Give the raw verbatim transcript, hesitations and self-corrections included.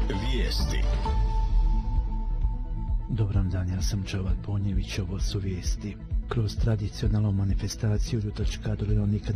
Vijesti. Dobar dan, ja sam Čovat Bonjević, ovo su vijesti. Kroz tradicionalnu manifestaciju Ljutočka dolina nikad